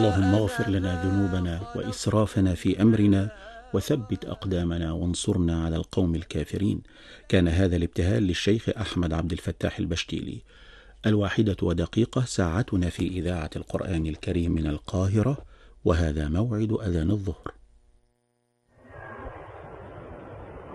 اللهم اغفر لنا ذنوبنا وإسرافنا في أمرنا وثبت أقدامنا وانصرنا على القوم الكافرين. كان هذا الابتهال للشيخ أحمد عبد الفتاح البشتيلي. 1:01 ساعتنا في إذاعة القرآن الكريم من القاهرة، وهذا موعد أذان الظهر.